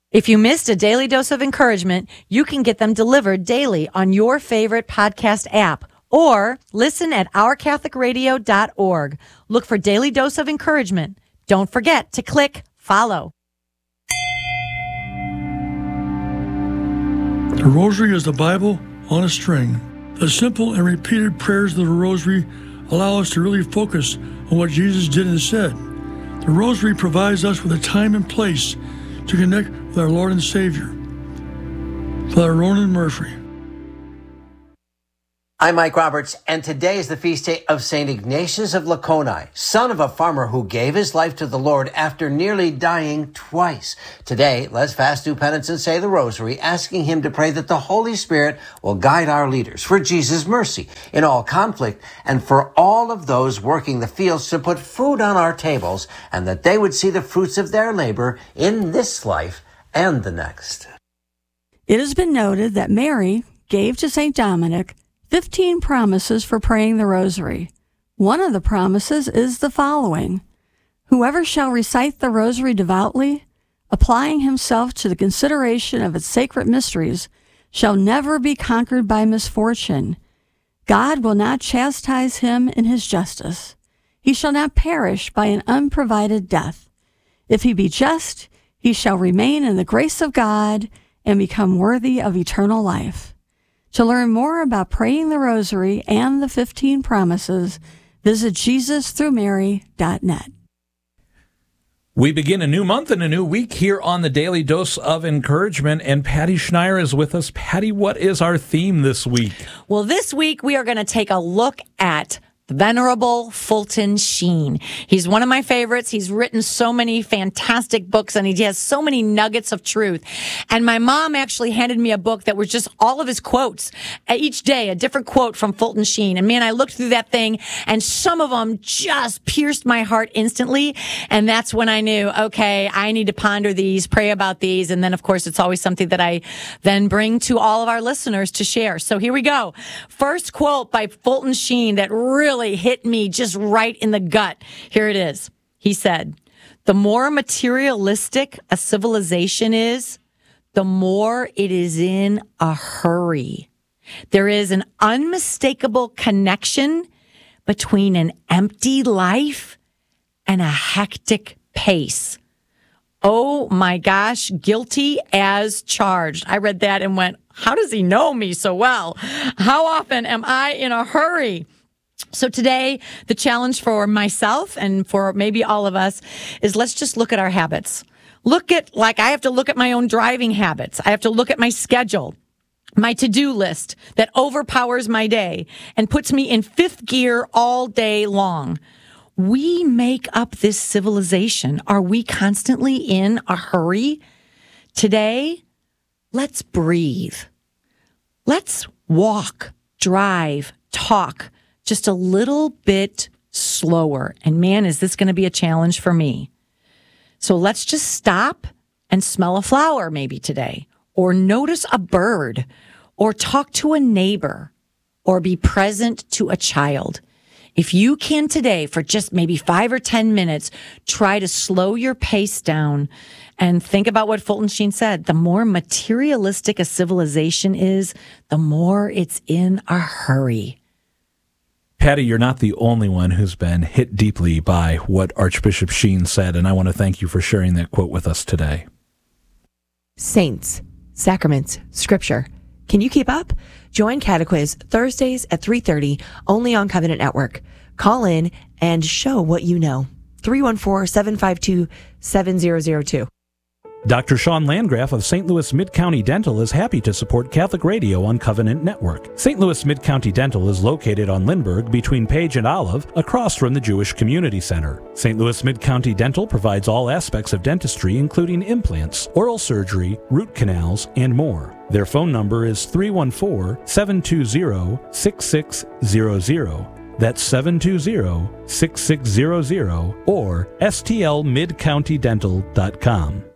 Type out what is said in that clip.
If you missed a daily dose of encouragement, you can get them delivered daily on your favorite podcast app or listen at ourcatholicradio.org. Look for Daily Dose of Encouragement. Don't forget to click follow. The Rosary is the Bible on a string. The simple and repeated prayers of the Rosary allow us to really focus on what Jesus did and said. The Rosary provides us with a time and place to connect with our Lord and Savior. Father Ronan Murphy. I'm Mike Roberts, and today is the feast day of St. Ignatius of Laconi, son of a farmer who gave his life to the Lord after nearly dying twice. Today, let's fast, do penance, and say the Rosary, asking him to pray that the Holy Spirit will guide our leaders for Jesus' mercy in all conflict and for all of those working the fields to put food on our tables, and that they would see the fruits of their labor in this life and the next. It has been noted that Mary gave to St. Dominic 15 promises for praying the Rosary. One of the promises is the following: whoever shall recite the Rosary devoutly, applying himself to the consideration of its sacred mysteries, shall never be conquered by misfortune. God will not chastise him in his justice. He shall not perish by an unprovided death. If he be just, he shall remain in the grace of God and become worthy of eternal life. To learn more about praying the Rosary and the 15 promises, visit JesusThroughMary.net. We begin a new month and a new week here on the Daily Dose of Encouragement, and Patty Schneier is with us. Patty, what is our theme this week? Well, this week we are going to take a look at the Venerable Fulton Sheen. He's one of my favorites. He's written so many fantastic books, and he has so many nuggets of truth. And my mom actually handed me a book that was just all of his quotes. Each day, a different quote from Fulton Sheen. And man, I looked through that thing, and some of them just pierced my heart instantly. And that's when I knew, okay, I need to ponder these, pray about these. And then, of course, it's always something that I then bring to all of our listeners to share. So here we go. First quote by Fulton Sheen that really hit me just right in the gut. Here it is. He said, "The more materialistic a civilization is, the more it is in a hurry. There is an unmistakable connection between an empty life and a hectic pace." Oh my gosh, guilty as charged. I read that and went, how does he know me so well? How often am I in a hurry? So today, the challenge for myself and for maybe all of us is let's just look at our habits. I have to look at my own driving habits. I have to look at my schedule, my to-do list that overpowers my day and puts me in fifth gear all day long. We make up this civilization. Are we constantly in a hurry? Today, let's breathe. Let's walk, drive, talk just a little bit slower. And man, is this going to be a challenge for me. So let's just stop and smell a flower maybe today, or notice a bird, or talk to a neighbor, or be present to a child. If you can today, for just maybe 5 or 10 minutes, try to slow your pace down and think about what Fulton Sheen said. The more materialistic a civilization is, the more it's in a hurry. Patty, you're not the only one who's been hit deeply by what Archbishop Sheen said, and I want to thank you for sharing that quote with us today. Saints, sacraments, scripture. Can you keep up? Join Catequiz Thursdays at 3:30 only on Covenant Network. Call in and show what you know. 314-752-7002. Dr. Sean Landgraf of St. Louis Mid-County Dental is happy to support Catholic Radio on Covenant Network. St. Louis Mid-County Dental is located on Lindbergh between Page and Olive, across from the Jewish Community Center. St. Louis Mid-County Dental provides all aspects of dentistry, including implants, oral surgery, root canals, and more. Their phone number is 314-720-6600. That's 720-6600 or stlmidcountydental.com.